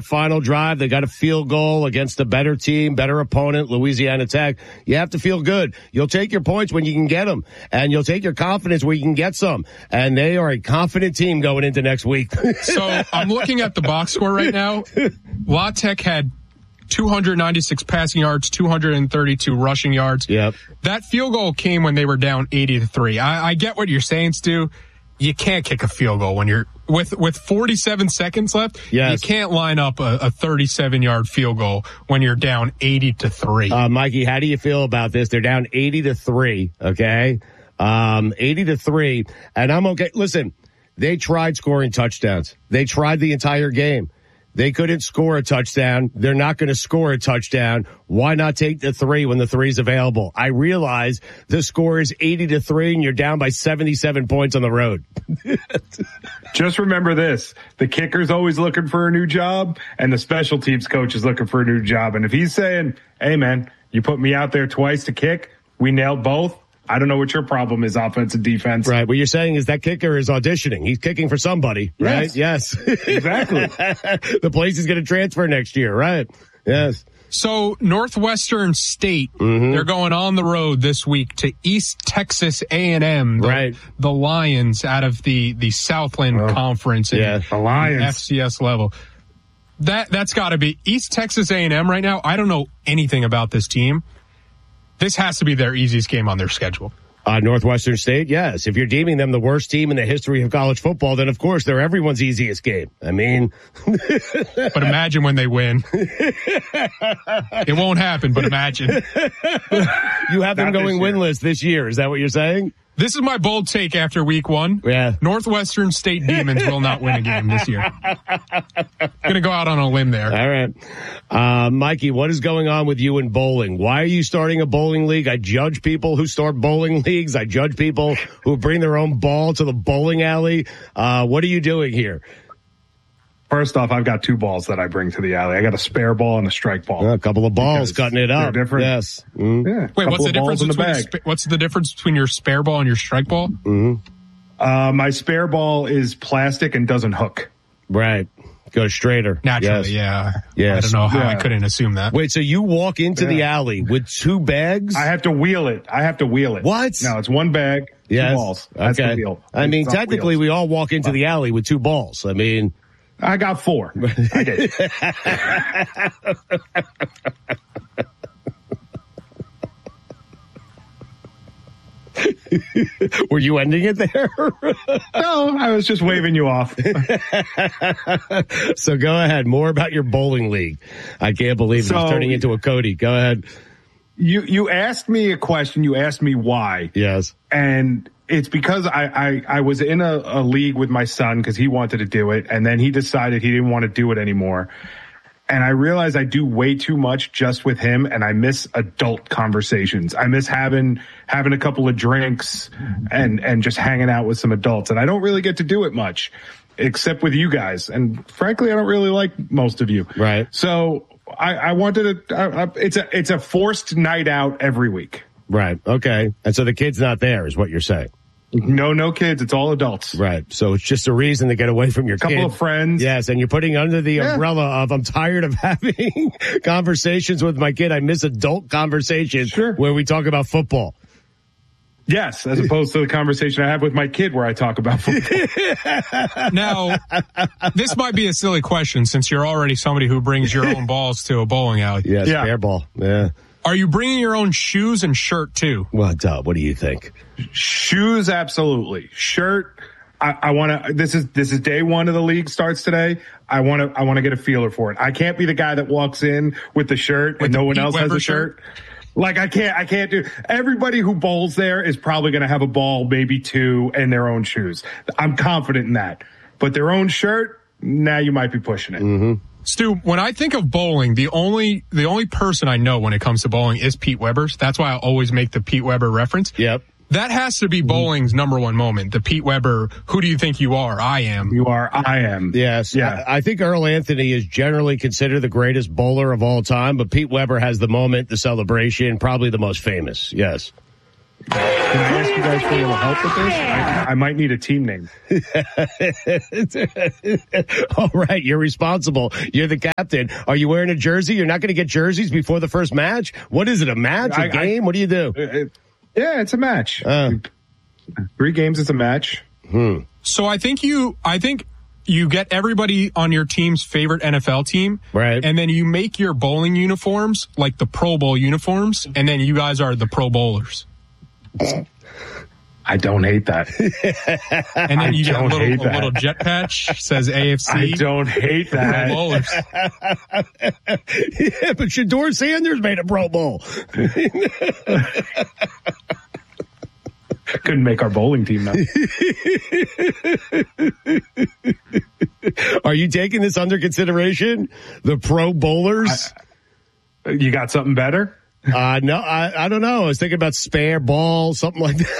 final drive. They got a field goal against a better team, better opponent, Louisiana Tech. You have to feel good. You'll take your points when you can get them, and you'll take your confidence where you can get some. And they are a confident team going into next week. So I'm looking at the box score right now. La Tech had 296 passing yards, 232 rushing yards. Yep. That field goal came when they were down 80-3. I get what you're saying, Stu. You can't kick a field goal when you're with 47 seconds left. Yes. You can't line up a 37-yard field goal when you're down 80-3. Mikey, how do you feel about this? They're down 80-3. Okay. 80-3. And I'm okay. Listen, they tried scoring touchdowns. They tried the entire game. They couldn't score a touchdown. They're not going to score a touchdown. Why not take the 3 when the 3's available? I realize the score is 80-3 and you're down by 77 points on the road. Just remember this. The kicker's always looking for a new job and the special teams coach is looking for a new job. And if he's saying, hey man, you put me out there twice to kick, we nailed both. I don't know what your problem is, offense and defense. Right. What you're saying is that kicker is auditioning. He's kicking for somebody, right? Yes. Exactly. The place is going to transfer next year, right? Yes. So Northwestern State, they're going on the road this week to East Texas A&M, right? The Lions out of the Southland Conference, the Lions, FCS level. That's got to be East Texas A&M right now. I don't know anything about this team. This has to be their easiest game on their schedule. Northwestern State, yes. If you're deeming them the worst team in the history of college football, then of course they're everyone's easiest game. I mean, but imagine when they win. It won't happen, but imagine. You have them going winless this year. Is that what you're saying? This is my bold take after week 1. Yeah. Northwestern State Demons will not win a game this year. Going to go out on a limb there. All right. Mikey, what is going on with you in bowling? Why are you starting a bowling league? I judge people who start bowling leagues. I judge people who bring their own ball to the bowling alley. What are you doing here? First off, I've got 2 balls that I bring to the alley. I got a spare ball and a strike ball. A couple of balls cutting it up. They're different. Yes. Mm-hmm. Yeah. Wait, what's the difference between your spare ball and your strike ball? Mm-hmm. My spare ball is plastic and doesn't hook. Right. Go straighter. Naturally, yeah. Yes. I don't know how I couldn't assume that. Wait, so you walk into the alley with 2 bags? I have to wheel it. What? No, it's 1 bag, 2 balls. That's the wheel. I mean, technically, we all walk into the alley with 2 balls. I mean, I got 4. I did. Were you ending it there? No, I was just waving you off. So go ahead. More about your bowling league. I can't believe it's turning into a Cody. Go ahead. You asked me a question. You asked me why. Yes. And it's because I was in a league with my son because he wanted to do it. And then he decided he didn't want to do it anymore. And I realized I do way too much just with him, and I miss adult conversations. I miss having a couple of drinks and just hanging out with some adults. And I don't really get to do it much, except with you guys. And frankly, I don't really like most of you. Right. So I wanted to. It's a forced night out every week. Right. Okay. And so the kid's not there, is what you're saying. No kids. It's all adults. Right. So it's just a reason to get away from your couple of friends. Yes. And you're putting under the umbrella of, I'm tired of having conversations with my kid. I miss adult conversations where we talk about football. Yes, as opposed to the conversation I have with my kid where I talk about football. Now, this might be a silly question since you're already somebody who brings your own balls to a bowling alley. Yes, fair ball. Yeah. Are you bringing your own shoes and shirt too? What do you think? Shoes, absolutely. Shirt, I want to. This is day 1 of the league starts today. I want to get a feeler for it. I can't be the guy that walks in with the shirt and no one else has a shirt. Like I can't do. Everybody who bowls there is probably going to have a ball, maybe 2, and their own shoes. I'm confident in that. But their own shirt, now you might be pushing it. Mm-hmm. Stu, when I think of bowling, the only person I know when it comes to bowling is Pete Weber's. That's why I always make the Pete Weber reference. Yep. That has to be bowling's number 1 moment. The Pete Weber, who do you think you are? I am. You are, I am. Yes. Yeah. I think Earl Anthony is generally considered the greatest bowler of all time, but Pete Weber has the moment, the celebration, probably the most famous. Yes. Can I ask you guys for a little help with this? I might need a team name. All right, you're responsible. You're the captain. Are you wearing a jersey? You're not going to get jerseys before the first match? What is it, a match, a game? What do you do? Yeah, it's a match. 3 games, it's a match. So I think you get everybody on your team's favorite NFL team. Right. And then you make your bowling uniforms like the Pro Bowl uniforms, and then you guys are the Pro Bowlers. I don't hate that. And then you get a little jet patch, says AFC. I don't hate that. Pro Bowlers. Yeah, but Shedeur Sanders made a Pro Bowl. Couldn't make our bowling team now. Are you taking this under consideration? The Pro Bowlers? You got something better? No, I don't know. I was thinking about spare ball, something like that.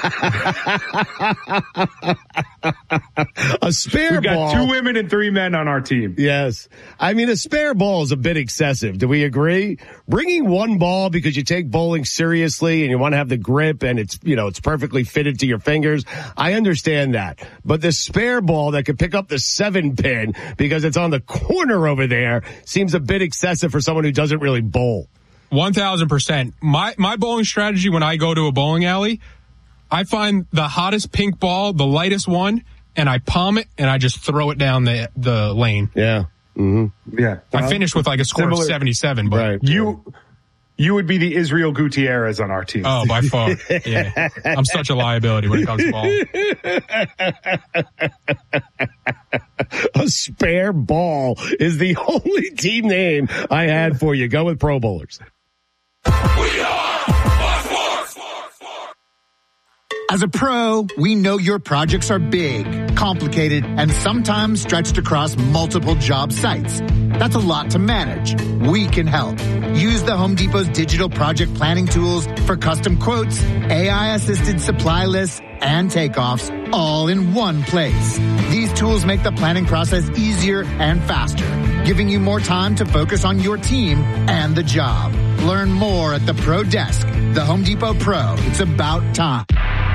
A spare ball. We've got 2 women and 3 men on our team. Yes. I mean, a spare ball is a bit excessive. Do we agree? Bringing one ball because you take bowling seriously and you want to have the grip and it's perfectly fitted to your fingers. I understand that. But the spare ball that could pick up the 7-pin because it's on the corner over there seems a bit excessive for someone who doesn't really bowl. 1,000%. My bowling strategy when I go to a bowling alley, I find the hottest pink ball, the lightest one, and I palm it and I just throw it down the lane. Yeah. Mm-hmm. Yeah. I finished with like a score of 77, but right. You would be the Israel Gutierrez on our team. Oh, by far. Yeah. I'm such a liability when it comes to ball. A spare ball is the only team name I had for you. Go with Pro Bowlers. As a pro, we know your projects are big, complicated, and sometimes stretched across multiple job sites. That's a lot to manage. We can help. Use the Home Depot's digital project planning tools for custom quotes, AI-assisted supply lists, and takeoffs all in one place. These tools make the planning process easier and faster, giving you more time to focus on your team and the job. Learn more at the Pro Desk. The Home Depot Pro. It's about time.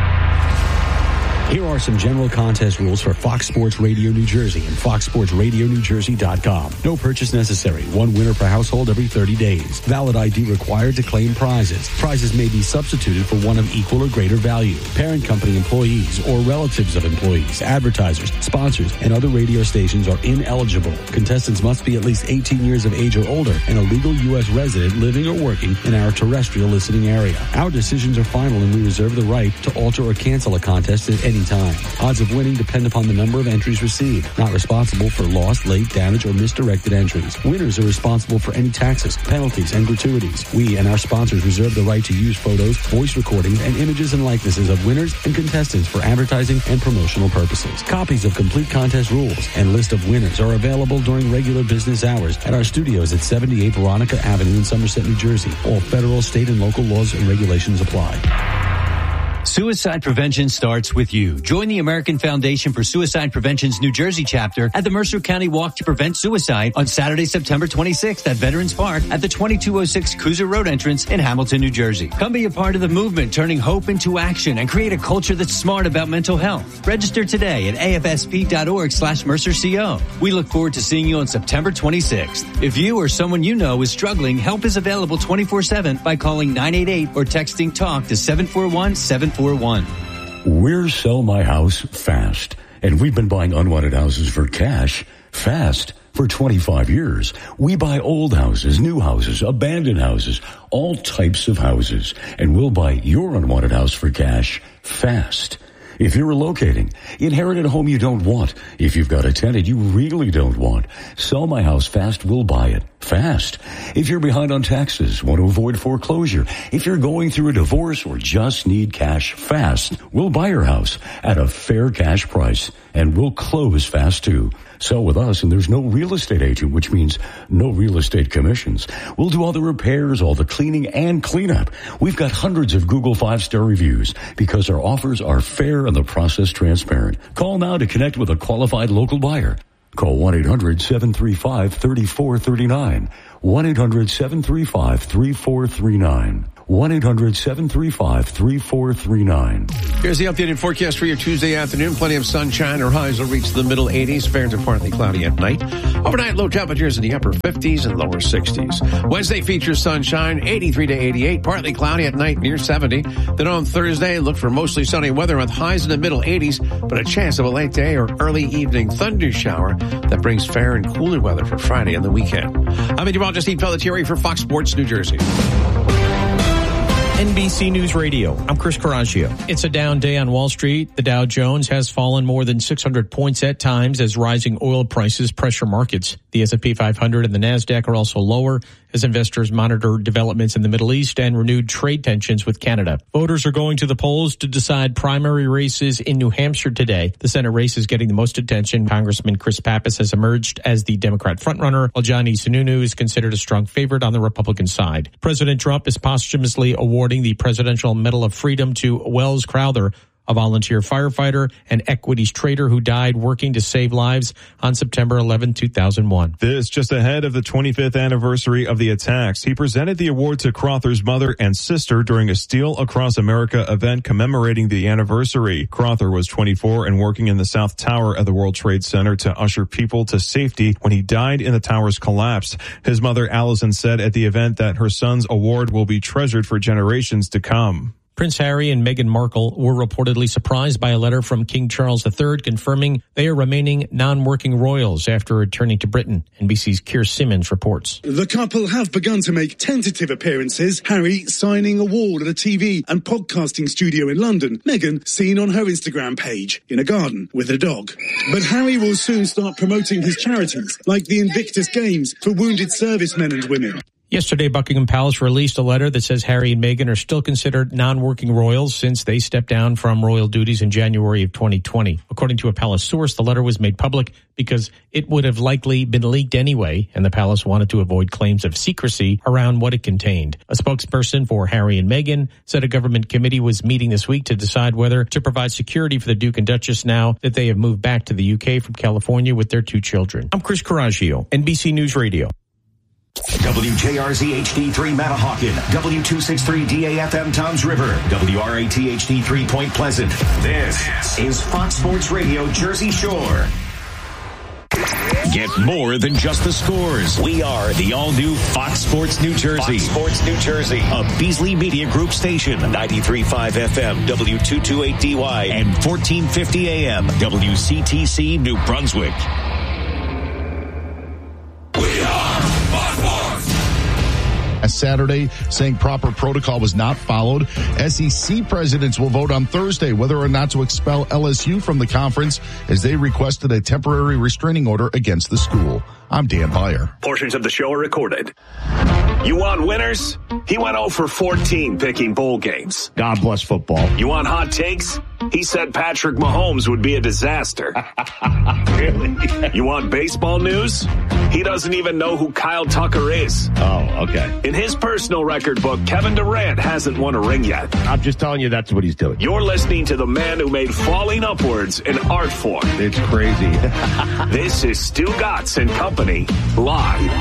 Here are some general contest rules for Fox Sports Radio New Jersey and foxsportsradionewjersey.com. No purchase necessary. 1 winner per household every 30 days. Valid ID required to claim prizes. Prizes may be substituted for one of equal or greater value. Parent company employees or relatives of employees, advertisers, sponsors, and other radio stations are ineligible. Contestants must be at least 18 years of age or older and a legal U.S. resident living or working in our terrestrial listening area. Our decisions are final and we reserve the right to alter or cancel a contest at any time. Odds of winning depend upon the number of entries received. Not responsible for lost, late, damage, or misdirected entries. Winners are responsible for any taxes, penalties, and gratuities. We and our sponsors reserve the right to use photos, voice recordings, and images and likenesses of winners and contestants for advertising and promotional purposes. Copies of complete contest rules and list of winners are available during regular business hours at our studios at 78 Veronica Avenue in Somerset, New Jersey. All federal, state, and local laws and regulations apply. Suicide prevention starts with you. Join the American Foundation for Suicide Prevention's New Jersey chapter at the Mercer County Walk to Prevent Suicide on Saturday, September 26th at Veterans Park at the 2206 Cruiser Road entrance in Hamilton, New Jersey. Come be a part of the movement, turning hope into action and create a culture that's smart about mental health. Register today at afsp.org/MercerCO. We look forward to seeing you on September 26th. If you or someone you know is struggling, help is available 24/7 by calling 988 or texting TALK to 741-741. We're Sell My House Fast, and we've been buying unwanted houses for cash fast for 25 years. We buy old houses, new houses, abandoned houses, all types of houses, and we'll buy your unwanted house for cash fast. If you're relocating, inherit a home you don't want. If you've got a tenant you really don't want, Sell My House Fast will buy it fast. If you're behind on taxes, want to avoid foreclosure, if you're going through a divorce or just need cash fast, we'll buy your house at a fair cash price and we'll close fast too. Sell with us and there's no real estate agent, which means no real estate commissions. We'll do all the repairs, all the cleaning and cleanup. We've got hundreds of Google 5-star reviews because our offers are fair and the process transparent. Call now to connect with a qualified local buyer. Call 1-800-735-3439. 1-800-735-3439. 1-800-735-3439. Here's the updated forecast for your Tuesday afternoon. Plenty of sunshine. Our highs will reach the middle 80s. Fairings are partly cloudy at night. Overnight, low temperatures in the upper 50s and lower 60s. Wednesday features sunshine, 83 to 88. Partly cloudy at night, near 70. Then on Thursday, look for mostly sunny weather with highs in the middle 80s, but a chance of a late day or early evening thunder shower that brings fair and cooler weather for Friday and the weekend. I'm meteorologist Steve Pelletieri for Fox Sports New Jersey. NBC News Radio. I'm Chris Coraggio. It's a down day on Wall Street. The Dow Jones has fallen more than 600 points at times as rising oil prices pressure markets. The S&P 500 and the NASDAQ are also lower as investors monitor developments in the Middle East and renewed trade tensions with Canada. Voters are going to the polls to decide primary races in New Hampshire today. The Senate race is getting the most attention. Congressman Chris Pappas has emerged as the Democrat frontrunner, while Johnny Sununu is considered a strong favorite on the Republican side. President Trump is posthumously awarding the Presidential Medal of Freedom to Wells Crowther, a volunteer firefighter and equities trader who died working to save lives on September 11, 2001. This just ahead of the 25th anniversary of the attacks. He presented the award to Crowther's mother and sister during a Steel Across America event commemorating the anniversary. Crowther was 24 and working in the South Tower of the World Trade Center to usher people to safety when he died in the tower's collapse. His mother, Allison, said at the event that her son's award will be treasured for generations to come. Prince Harry and Meghan Markle were reportedly surprised by a letter from King Charles III confirming they are remaining non-working royals after returning to Britain. NBC's Keir Simmons reports. The couple have begun to make tentative appearances. Harry signing a wall at a TV and podcasting studio in London. Meghan seen on her Instagram page in a garden with a dog. But Harry will soon start promoting his charities, like the Invictus Games for wounded servicemen and women. Yesterday, Buckingham Palace released a letter that says Harry and Meghan are still considered non-working royals since they stepped down from royal duties in January of 2020. According to a palace source, the letter was made public because it would have likely been leaked anyway, and the palace wanted to avoid claims of secrecy around what it contained. A spokesperson for Harry and Meghan said a government committee was meeting this week to decide whether to provide security for the Duke and Duchess now that they have moved back to the UK from California with their 2 children. I'm Chris Coraggio, NBC News Radio. WJRZ HD3 Matahawkin, W263 DAFM Toms River, WRAT HD3 Point Pleasant. This is Fox Sports Radio Jersey Shore. Get more than just the scores. We are the all-new Fox Sports New Jersey. Fox Sports New Jersey, a Beasley Media Group station, 93.5 FM, W228DY, and 1450 AM, WCTC New Brunswick. Saturday, saying proper protocol was not followed. SEC presidents will vote on Thursday whether or not to expel LSU from the conference as they requested a temporary restraining order against the school. I'm Dan Beyer. Portions of the show are recorded. You want winners? He went 0 for 14 picking bowl games. God bless football. You want hot takes? He said Patrick Mahomes would be a disaster. Really? You want baseball news? He doesn't even know who Kyle Tucker is. Oh, okay. In his personal record book, Kevin Durant hasn't won a ring yet. I'm just telling you that's what he's doing. You're listening to the man who made falling upwards an art form. It's crazy. This is Stu Gatz and Company, live.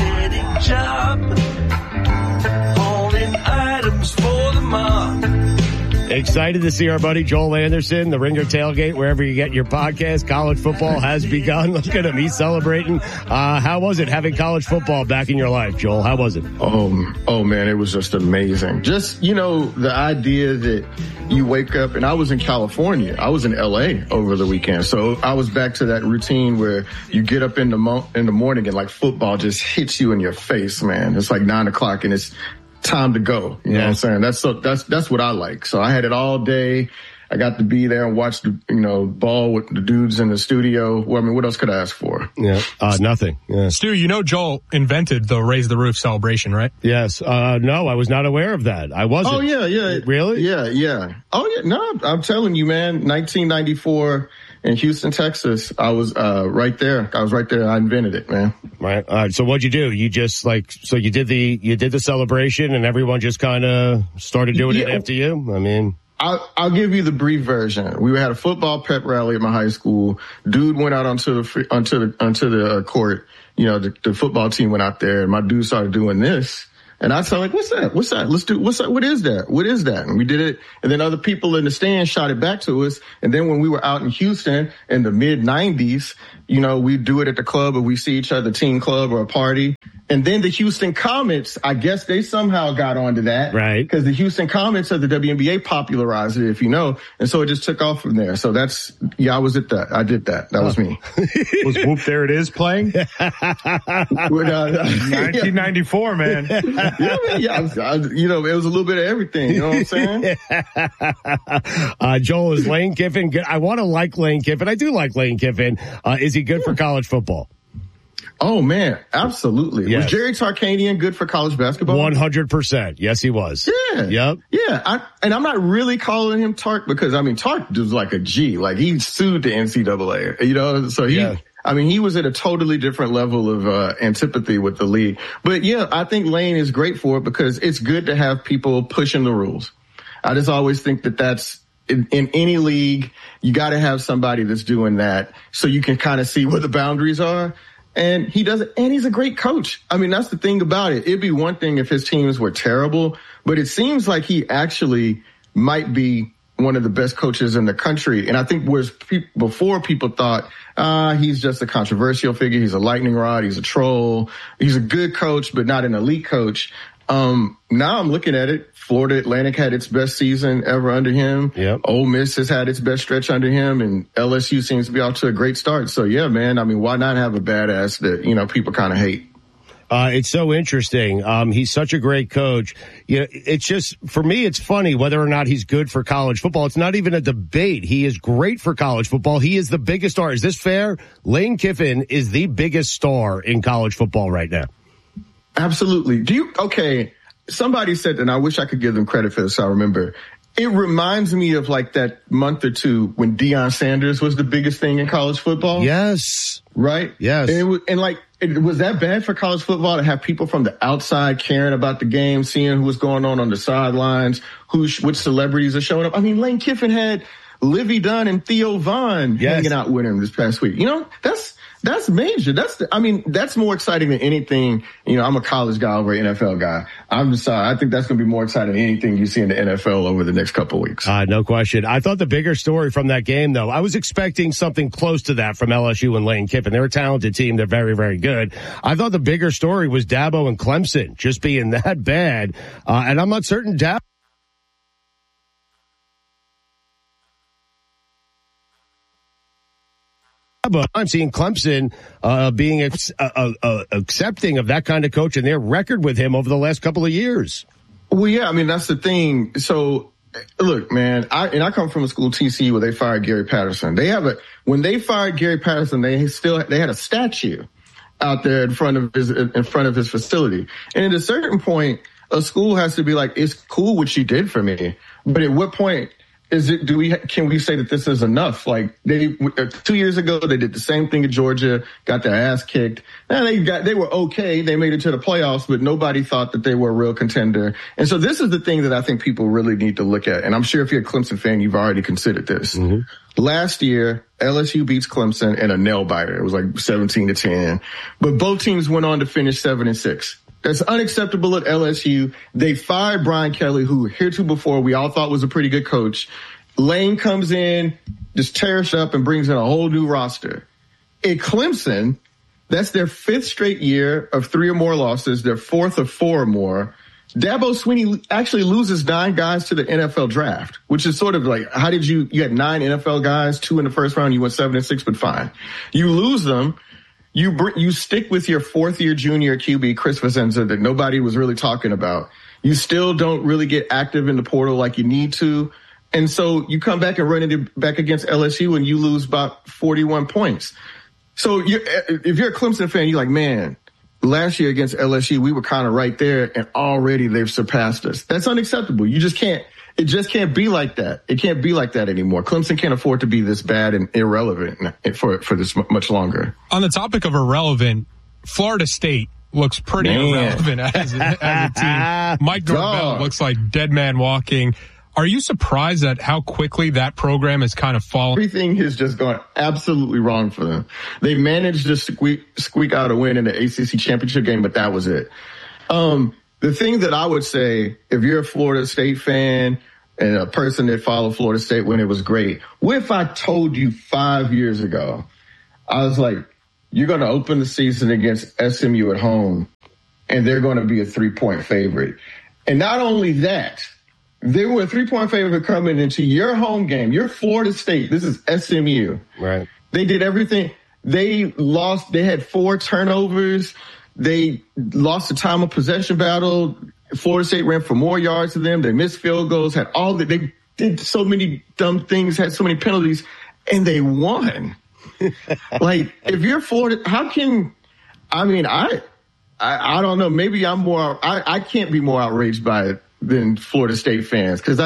Holding items for the mob. Excited to see our buddy Joel Anderson, the Ringer Tailgate, wherever you get your podcast. College football has begun. Look at him. He's celebrating. How was it having college football back in your life, Joel? How was it? Oh man, it was just amazing. Just, the idea that you wake up, and I was in California. I was in LA over the weekend. So I was back to that routine where you get up in the morning and like football just hits you in your face, man. It's like 9:00 and it's time to go. You know what I'm saying? That's what I like. So I had it all day. I got to be there and watch the, ball with the dudes in the studio. Well, I mean, what else could I ask for? Yeah. Nothing. Yeah. Stu, Joel invented the Raise the Roof celebration, right? Yes. No, I was not aware of that. I wasn't. Oh, yeah. Really? Yeah. Oh, yeah. No, I'm telling you, man, 1994 in Houston, Texas, I was right there. I was right there. I invented it, man. Right. All right. So what'd you do? You just you did the celebration and everyone just kind of started doing it after you? I mean, I'll give you the brief version. We had a football pep rally at my high school. Dude went out onto the court. The football team went out there, and my dude started doing this. And I said, like, what's that? What's that? Let's do, what's that? What is that? What is that? And we did it. And then other people in the stand shot it back to us. And then when we were out in Houston in the mid 90s, you know, we'd do it at the club or we see each other, team club or a party. And then the Houston Comets, I guess they somehow got onto that. Right. Because the Houston Comets of the WNBA popularized it, if you know. And so it just took off from there. So I was at that. I did that. That was me. Was Whoop There It Is playing? 1994, man. You know, it was a little bit of everything. You know what I'm saying? Joel, is Lane Kiffin good? I want to like Lane Kiffin. I do like Lane Kiffin. Is he good for college football? Oh, man, absolutely. Yes. Was Jerry Tarkanian good for college basketball? 100%. Yes, he was. Yeah. Yep. Yeah. And I'm not really calling him Tark because, I mean, Tark was like a G. Like, he sued the NCAA, you know, so he was at a totally different level of antipathy with the league. But, yeah, I think Lane is great for it because it's good to have people pushing the rules. I just always think that's in any league, you got to have somebody that's doing that so you can kind of see where the boundaries are. And he does it, and he's a great coach. I mean, that's the thing about it. It'd be one thing if his teams were terrible, but it seems like he actually might be one of the best coaches in the country. And I think before people thought, he's just a controversial figure. He's a lightning rod. He's a troll. He's a good coach, but not an elite coach. Now I'm looking at it. Florida Atlantic had its best season ever under him. Yep. Ole Miss has had its best stretch under him, and LSU seems to be off to a great start. So, yeah, man, I mean, why not have a badass that, you know, people kind of hate? It's so interesting. He's such a great coach. You know, it's just, for me, it's funny whether or not he's good for college football. It's not even a debate. He is great for college football. He is the biggest star. Is this fair? Lane Kiffin is the biggest star in college football right now. Absolutely. Somebody said, and I wish I could give them credit for this, I remember. It reminds me of like that month or two when Deion Sanders was the biggest thing in college football. Yes. Right? Yes. And was that bad for college football to have people from the outside caring about the game, seeing who was going on the sidelines, which celebrities are showing up? I mean, Lane Kiffin had Livy Dunn and Theo Vaughn hanging out with him this past week. You know, that's major. That's more exciting than anything. You know, I'm a college guy over an NFL guy. I'm just sorry. I think that's going to be more exciting than anything you see in the NFL over the next couple of weeks. No question. I thought the bigger story from that game, though, I was expecting something close to that from LSU and Lane Kiffin. They're a talented team. They're very, very good. I thought the bigger story was Dabo and Clemson just being that bad. And I'm not certain Dabo. But I'm seeing Clemson being accepting of that kind of coach and their record with him over the last couple of years. Well, yeah, I mean, that's the thing. So, look, man, I come from a school, TCU, where they fired Gary Patterson. When they fired Gary Patterson, they had a statue out there in front of his facility. And at a certain point, a school has to be like, it's cool what you did for me. But at what point can we say that this is enough? Like 2 years ago, they did the same thing at Georgia, got their ass kicked. And they were okay. They made it to the playoffs, but nobody thought that they were a real contender. And so this is the thing that I think people really need to look at. And I'm sure if you're a Clemson fan, you've already considered this. Mm-hmm. Last year, LSU beats Clemson in a nail biter. It was like 17-10, but both teams went on to finish 7-6. That's unacceptable at LSU. They fired Brian Kelly, who heretofore we all thought was a pretty good coach. Lane comes in, just tears up and brings in a whole new roster. At Clemson, that's their 5th straight year of 3 or more losses, their 4th of 4 or more. Dabo Swinney actually loses 9 guys to the NFL draft, which is sort of like, you had 9 NFL guys, 2 in the first round, you went 7-6, but fine. You lose them. You stick with your 4th-year junior QB, Chris Vicenza, that nobody was really talking about. You still don't really get active in the portal like you need to. And so you come back and run it back against LSU and you lose about 41 points. So if you're a Clemson fan, you're like, man, last year against LSU, we were kind of right there and already they've surpassed us. That's unacceptable. It just can't be like that. It can't be like that anymore. Clemson can't afford to be this bad and irrelevant for this much longer. On the topic of irrelevant, Florida State looks pretty irrelevant as a team. Mike Norvell looks like dead man walking. Are you surprised at how quickly that program has kind of fallen? Everything has just gone absolutely wrong for them. They managed to squeak out a win in the ACC championship game, but that was it. the thing that I would say, if you're a Florida State fan and a person that followed Florida State when it was great, what if I told you 5 years ago, I was like, you're going to open the season against SMU at home and they're going to be a 3-point favorite. And not only that, they were a 3-point favorite coming into your home game. You're Florida State. This is SMU. Right. They did everything. They lost. They had 4 turnovers. They lost the time of possession battle. Florida State ran for more yards than them. They missed field goals, had all that. They did so many dumb things, had so many penalties, and they won. Like, if you're Florida, how can, I mean, I don't know. Maybe I'm more, I can't be more outraged by it than Florida State fans. Cause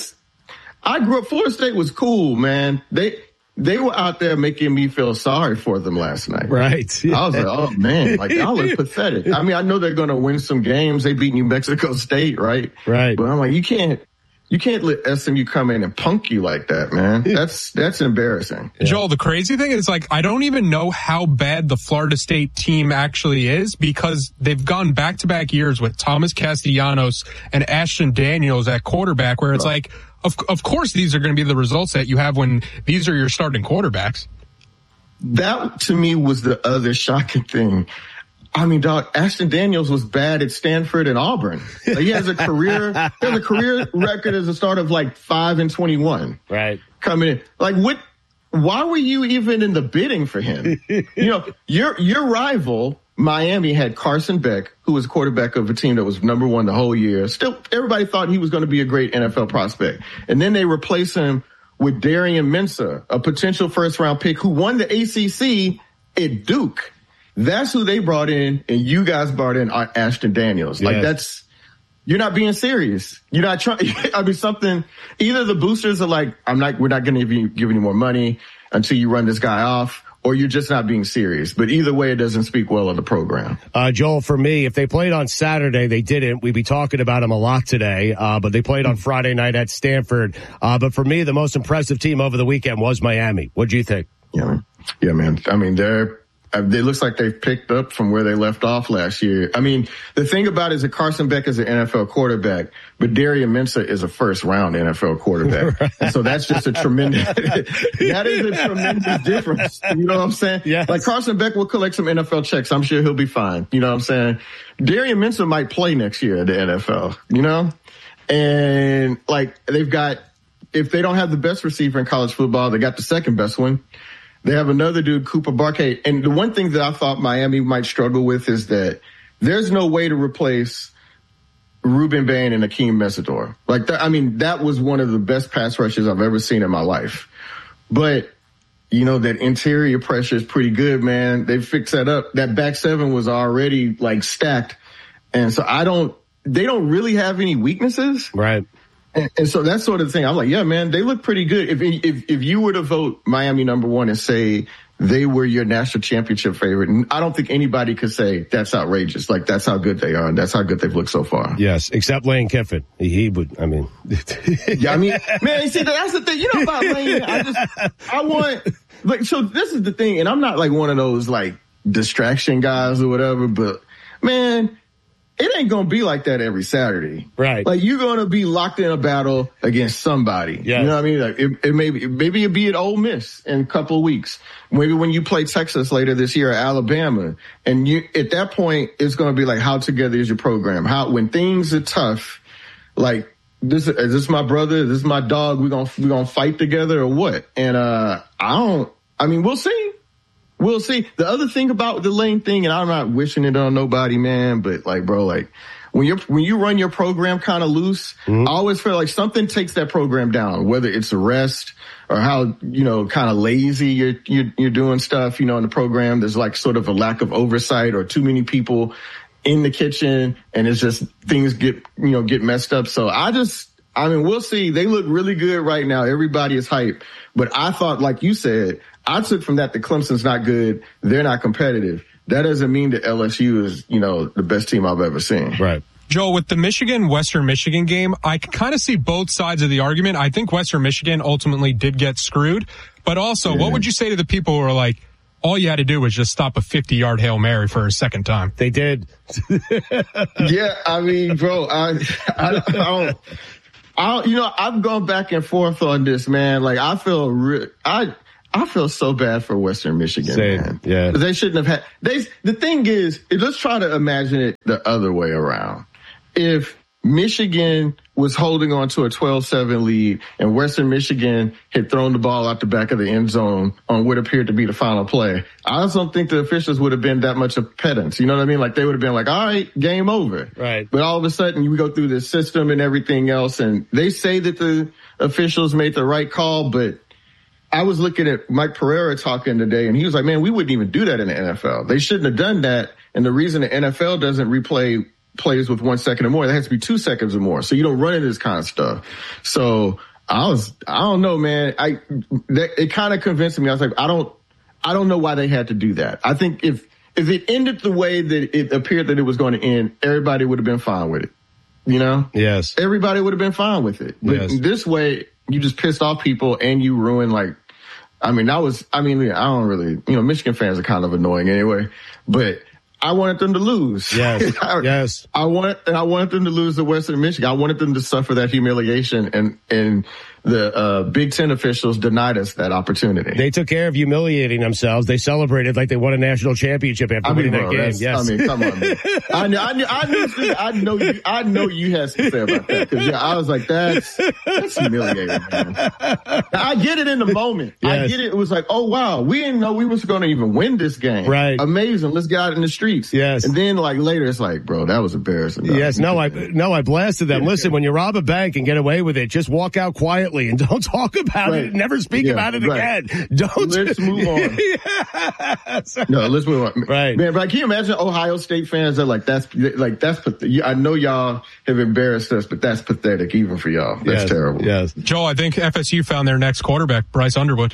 I grew up, Florida State was cool, man. They were out there making me feel sorry for them last night. Right. I was like, oh man, like y'all look pathetic. I mean, I know they're going to win some games. They beat New Mexico State, right? Right. But I'm like, you can't let SMU come in and punk you like that, man. That's embarrassing. Joel, the crazy thing is, like, I don't even know how bad the Florida State team actually is, because they've gone back-to-back years with Thomas Castellanos and Ashton Daniels at quarterback, where it's like, of course these are going to be the results that you have when these are your starting quarterbacks. That, to me, was the other shocking thing. I mean, dog, Ashton Daniels was bad at Stanford and Auburn. Like, he has a career record as a start of like 5-21. Right. Coming in. Like, why were you even in the bidding for him? Your rival, Miami, had Carson Beck, who was quarterback of a team that was number 1 the whole year. Still, everybody thought he was going to be a great NFL prospect. And then they replaced him with Darian Mensah, a potential first-round pick who won the ACC at Duke. That's who they brought in, and you guys brought in Ashton Daniels. Yes. Like, you're not being serious. You're not trying. I mean, either the boosters are like, we're not going to give any more money until you run this guy off, or you're just not being serious. But either way, it doesn't speak well of the program. Joel, for me, if they played on Saturday, they didn't. We'd be talking about them a lot today, but they played on Friday night at Stanford. But for me, the most impressive team over the weekend was Miami. What do you think? Yeah, man. I mean, it looks like they've picked up from where they left off last year. I mean, the thing about it is that Carson Beck is an NFL quarterback, but Darian Mensah is a first-round NFL quarterback. Right. And so that's just a tremendous difference. You know what I'm saying? Yes. Like, Carson Beck will collect some NFL checks. I'm sure he'll be fine. You know what I'm saying? Darian Mensah might play next year at the NFL, you know? And, like, if they don't have the best receiver in college football, they got the second best one. They have another dude, Cooper Barkay. And the one thing that I thought Miami might struggle with is that there's no way to replace Ruben Bain and Akeem Mesidor. Like, that was one of the best pass rushes I've ever seen in my life. But, that interior pressure is pretty good, man. They fixed that up. That back seven was already, like, stacked. And so they don't really have any weaknesses. Right. And so that's sort of the thing. I'm like, yeah, man, they look pretty good. If you were to vote Miami number 1 and say they were your national championship favorite, I don't think anybody could say that's outrageous. Like, that's how good they are, and that's how good they've looked so far. Yes, except Lane Kiffin. He would, I mean. Yeah, I mean, man, see, that's the thing. You know about Lane, so this is the thing, and I'm not like one of those like distraction guys or whatever, but man, it ain't going to be like that every Saturday. Right. Like, you're going to be locked in a battle against somebody. Yeah. You know what I mean? Like, maybe it'll be at Ole Miss in a couple of weeks. Maybe when you play Texas later this year or Alabama. And at that point, it's going to be like, how together is your program? When things are tough, like, is this my brother? Is this my dog? We're going to fight together or what? And, we'll see. We'll see. The other thing about the Lane thing, and I'm not wishing it on nobody, man, but like, bro, like when you run your program kind of loose, I always feel like something takes that program down, whether it's a rest or how, kind of lazy you're doing stuff, in the program. There's like sort of a lack of oversight or too many people in the kitchen, and it's just things get messed up. So we'll see. They look really good right now. Everybody is hyped. But I thought, like you said, I took from that Clemson's not good. They're not competitive. That doesn't mean that LSU is, the best team I've ever seen. Right. Joel, with the Western Michigan game, I can kind of see both sides of the argument. I think Western Michigan ultimately did get screwed. But also, What would you say to the people who are like, all you had to do was just stop a 50-yard Hail Mary for a second time. They did. Yeah, I mean, bro, I don't, I've gone back and forth on this, man. Like, I feel so bad for Western Michigan, man. Yeah. They shouldn't have had, the thing is, let's try to imagine it the other way around. If Michigan was holding on to a 12-7 lead and Western Michigan had thrown the ball out the back of the end zone on what appeared to be the final play, I just don't think the officials would have been that much of pedants. You know what I mean? Like, they would have been like, all right, game over. Right. But all of a sudden, you go through this system and everything else, and they say that the officials made the right call, but I was looking at Mike Pereira talking today, and he was like, man, we wouldn't even do that in the NFL. They shouldn't have done that, and the reason the NFL doesn't replay plays with 1 second or more, that has to be 2 seconds or more. So you don't run into this kind of stuff. So I don't know, man. It kind of convinced me. I was like, I don't know why they had to do that. I think if it ended the way that it appeared that it was going to end, everybody would have been fine with it. You know? Yes. Everybody would have been fine with it. But this way, you just pissed off people and you ruined, I don't really, Michigan fans are kind of annoying anyway, but I wanted them to lose. Yes. Yes. I wanted them to lose to Western Michigan. I wanted them to suffer that humiliation, and the Big Ten officials denied us that opportunity. They took care of humiliating themselves. They celebrated like they won a national championship after winning that game. Yes. Come on, man. I know you had something to say about that. Cause I was like, that's humiliating, man. I get it in the moment. Yes. I get it. It was like, oh wow, we didn't know we was going to even win this game. Right. Amazing. Let's get out in the streets. Yes. And then later it's like, bro, that was embarrassing. Yes. I blasted them. Listen, when you rob a bank and get away with it, just walk out quietly and don't talk about it. Never speak about it again. Let's move on. No, let's move on. Right. Man, but can you imagine Ohio State fans are like, that's I know y'all have embarrassed us, but that's pathetic even for y'all. That's terrible. Yes. Joe, I think FSU found their next quarterback, Bryce Underwood.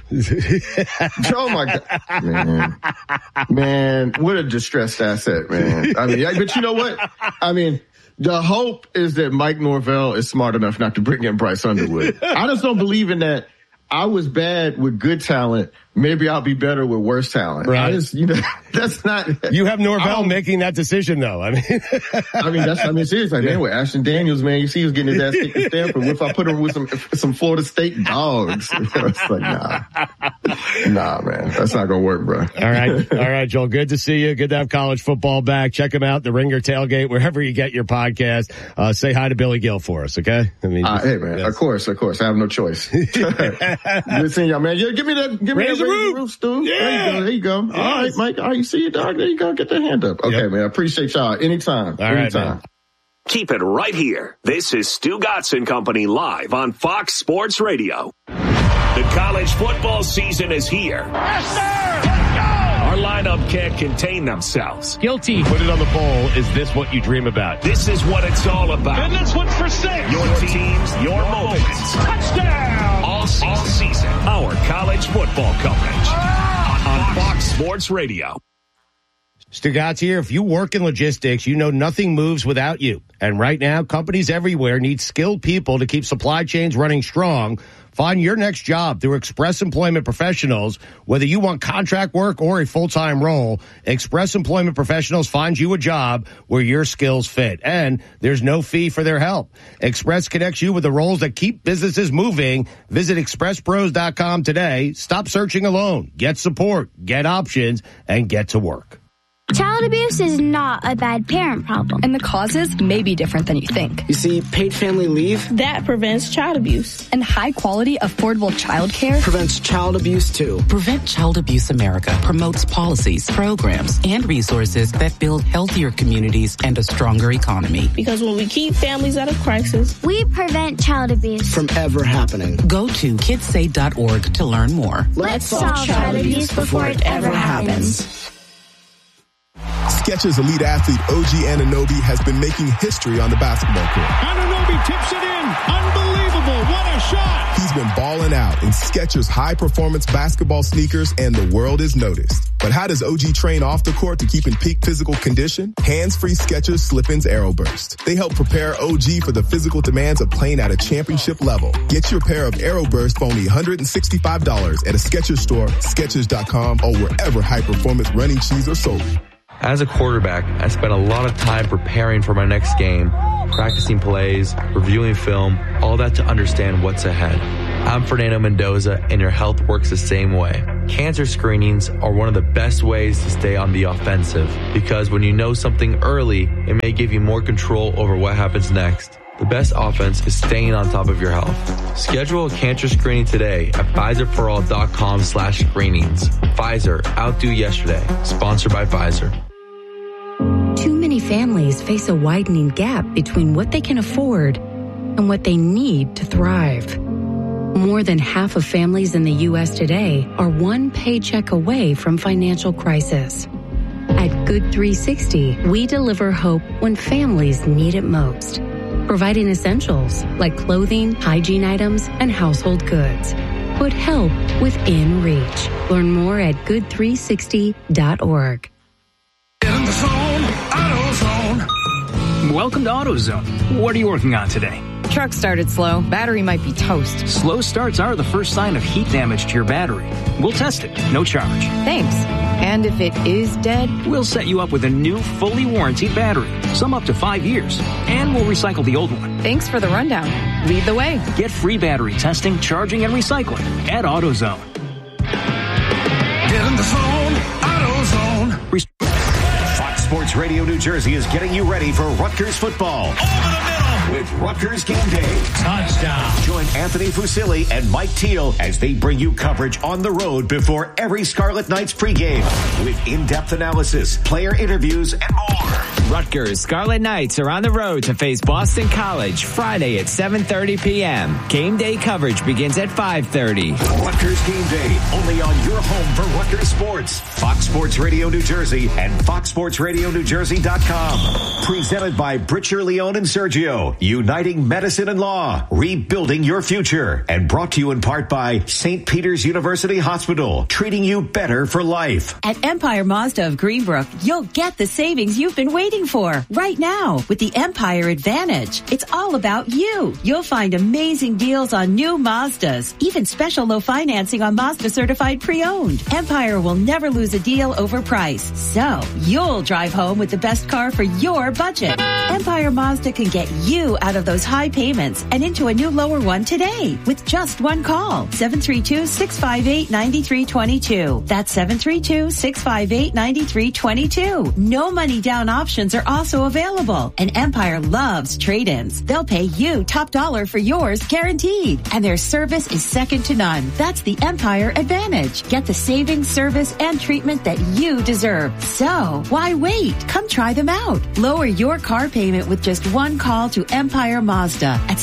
Oh my God. Man, what a distressed asset, man. I mean, but you know what? I mean, the hope is that Mike Norvell is smart enough not to bring in Bryce Underwood. I just don't believe in that. I was bad with good talent. Maybe I'll be better with worse talent. Right. That's not. You have Norvell making that decision, though. Seriously. Anyway, Ashton Daniels, man, you see, he was getting his ass kicked at Stanford. What if I put him with some Florida State dogs? It's like, nah, man, that's not gonna work, bro. All right, Joel. Good to see you. Good to have college football back. Check him out, the Ringer Tailgate, wherever you get your podcast. Say hi to Billy Gill for us, okay? Hey, man, yes. Of course. I have no choice. Listen, y'all, man, give me that Raise the roof, Stu. Yeah. There you go. Yes. All right, Mike. All right, you see it, dog. There you go. Get that hand up. Okay, man. I appreciate y'all. Anytime. All right, man. Keep it right here. This is Stu Gotson Company live on Fox Sports Radio. The college football season is here. Yes, sir. Let's go. Our lineup can't contain themselves. Guilty. Put it on the poll. Is this what you dream about? This is what it's all about. And this one's for 6. Your teams, your moments. Touchdown. All season. Our college football coverage on Fox Sports Radio. Stugatz here. If you work in logistics, you know nothing moves without you. And right now, companies everywhere need skilled people to keep supply chains running strong. Find your next job through Express Employment Professionals. Whether you want contract work or a full-time role, Express Employment Professionals finds you a job where your skills fit. And there's no fee for their help. Express connects you with the roles that keep businesses moving. Visit expresspros.com today. Stop searching alone. Get support, get options, and get to work. Child abuse is not a bad parent problem. And the causes may be different than you think. You see, paid family leave, that prevents child abuse. And high quality, affordable childcare prevents child abuse too. Prevent Child Abuse America promotes policies, programs, and resources that build healthier communities and a stronger economy. Because when we keep families out of crisis, we prevent child abuse from ever happening. Go to kidsaid.org to learn more. Let's solve child abuse before it ever happens. Skechers elite athlete OG Anunoby has been making history on the basketball court. Anunoby tips it in. Unbelievable. What a shot. He's been balling out in Skechers high-performance basketball sneakers, and the world has noticed. But how does OG train off the court to keep in peak physical condition? Hands-free Skechers Slip-ins Aeroburst. They help prepare OG for the physical demands of playing at a championship level. Get your pair of Aeroburst for only $165 at a Skechers store, Skechers.com, or wherever high-performance running shoes are sold. As a quarterback, I spent a lot of time preparing for my next game, practicing plays, reviewing film, all that to understand what's ahead. I'm Fernando Mendoza, and your health works the same way. Cancer screenings are one of the best ways to stay on the offensive, because when you know something early, it may give you more control over what happens next. The best offense is staying on top of your health. Schedule a cancer screening today at PfizerForAll.com/screenings. Pfizer, outdo yesterday. Sponsored by Pfizer. Too many families face a widening gap between what they can afford and what they need to thrive. More than half of families in the U.S. today are one paycheck away from financial crisis. At Good 360, we deliver hope when families need it most, providing essentials like clothing, hygiene items, and household goods. Put help within reach. Learn more at good360.org. In the zone, AutoZone. Welcome to AutoZone. What are you working on today? Truck started slow. Battery might be toast. Slow starts are the first sign of heat damage to your battery. We'll test it, no charge. Thanks. And if it is dead? We'll set you up with a new, fully warranted battery, some up to 5 years. And we'll recycle the old one. Thanks for the rundown. Lead the way. Get free battery testing, charging, and recycling at AutoZone. Get in the zone, AutoZone. Fox Sports Radio New Jersey is getting you ready for Rutgers football. Over the middle with Rutgers Game Day. Touchdown. Join Anthony Fusilli and Mike Teal as they bring you coverage on the road before every Scarlet Knights pregame with in-depth analysis, player interviews, and more. Rutgers Scarlet Knights are on the road to face Boston College Friday at 7:30 p.m. Game day coverage begins at 5:30. Rutgers Game Day, only on your home for Rutgers sports. Fox Sports Radio New Jersey and FoxSportsRadioNewJersey.com. Presented by Britcher, Leone, and Sergio. Uniting medicine and law. Rebuilding your future. And brought to you in part by St. Peter's University Hospital. Treating you better for life. At Empire Mazda of Greenbrook, you'll get the savings you've been waiting for right now with the Empire Advantage. It's all about you. You'll find amazing deals on new Mazdas, even special low financing on Mazda certified pre-owned. Empire will never lose a deal over price. So you'll drive home with the best car for your budget. Empire Mazda can get you out of those high payments and into a new lower one today with just one call. 732-658-9322. That's 732-658-9322. No money down options are also available. And Empire loves trade-ins. They'll pay you top dollar for yours guaranteed. And their service is second to none. That's the Empire Advantage. Get the savings, service, and treatment that you deserve. So why wait? Come try them out. Lower your car payment with just one call to Empire Mazda at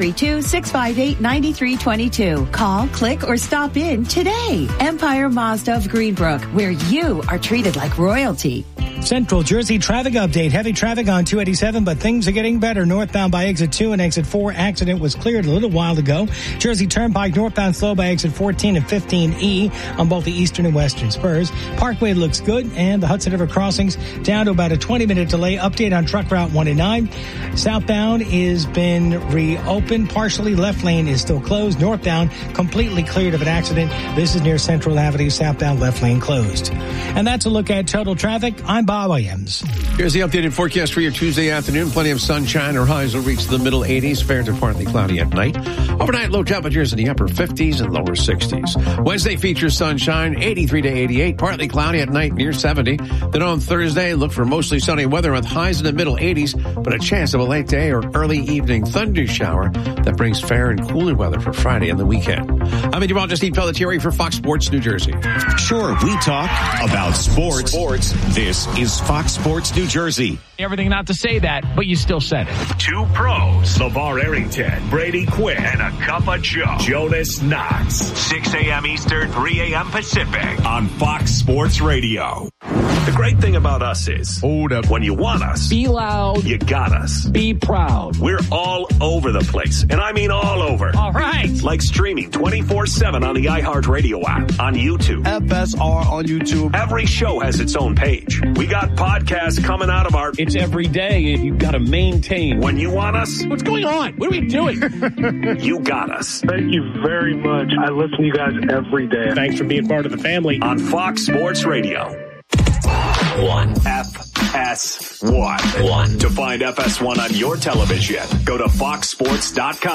732-658-9322. Call, click, or stop in today. Empire Mazda of Greenbrook, where you are treated like royalty. Central Jersey traffic update. Heavy traffic on 287, but things are getting better. Northbound by exit 2 and exit 4. Accident was cleared a little while ago. Jersey Turnpike northbound slow by exit 14 and 15E on both the eastern and western spurs. Parkway looks good, and the Hudson River crossings down to about a 20-minute delay. Update on truck route 1 and 9. Southbound is been reopened partially. Left lane is still closed. Northbound completely cleared of an accident. This is near Central Avenue. Southbound left lane closed. And that's a look at total traffic. I'm Bob Williams. Here's the updated forecast for your Tuesday afternoon. Plenty of sunshine. Our highs will reach the middle 80s. Fair to partly cloudy at night. Overnight low temperatures in the upper 50s and lower 60s. Wednesday features sunshine, 83 to 88. Partly cloudy at night, near 70. Then on Thursday, look for mostly sunny weather with highs in the middle 80s, but a chance of a late day or early evening thunder shower that brings fair and cooler weather for Friday and the weekend. I'm meteorologist Steve Pelletieri for Fox Sports New Jersey. Sure, we talk about sports. This is Fox Sports New Jersey. Everything not to say that, but you still said it. Two pros, LeVar Arrington, Brady Quinn, and a cup of Joe, Jonas Knox. 6 a.m. Eastern, 3 a.m. Pacific on Fox Sports Radio. The great thing about us is, hold up, when you want us, be loud, you got us. Be proud. We're all over the place, and I mean all over. All right. Like streaming 24/7 on the iHeartRadio app, on YouTube. FSR on YouTube. Every show has its own page. We got podcasts coming out of our... It's every day, and you've got to maintain. When you want us... What's going on? What are we doing? You got us. Thank you very much. I listen to you guys every day. Thanks for being part of the family. On Fox Sports Radio. 1. FS1. To find FS1 on your television, go to foxsports.com.